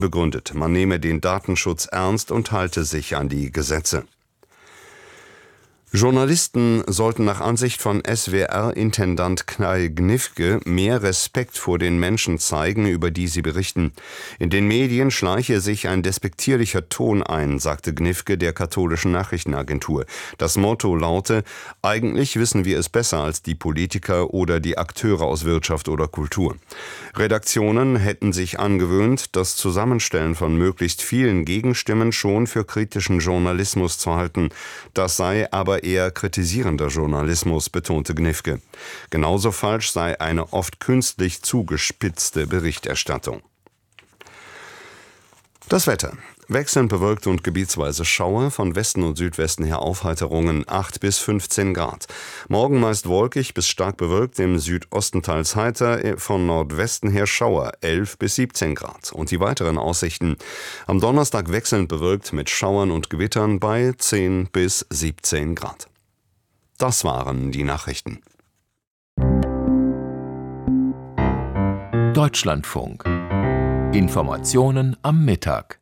begründet, man nehme den Datenschutz ernst und halte sich an die Gesetze. Journalisten sollten nach Ansicht von SWR-Intendant Kai Gnifke mehr Respekt vor den Menschen zeigen, über die sie berichten. In den Medien schleiche sich ein despektierlicher Ton ein, sagte Gnifke der katholischen Nachrichtenagentur. Das Motto laute: Eigentlich wissen wir es besser als die Politiker oder die Akteure aus Wirtschaft oder Kultur. Redaktionen hätten sich angewöhnt, das Zusammenstellen von möglichst vielen Gegenstimmen schon für kritischen Journalismus zu halten. Das sei aber eher kritisierender Journalismus, betonte Gnifke. Genauso falsch sei eine oft künstlich zugespitzte Berichterstattung. Das Wetter. Wechselnd bewölkt und gebietsweise Schauer, von Westen und Südwesten her Aufheiterungen 8 bis 15 Grad. Morgen meist wolkig bis stark bewölkt, im Südosten teils heiter, von Nordwesten her Schauer 11 bis 17 Grad. Und die weiteren Aussichten: am Donnerstag wechselnd bewölkt mit Schauern und Gewittern bei 10 bis 17 Grad. Das waren die Nachrichten. Deutschlandfunk. Informationen am Mittag.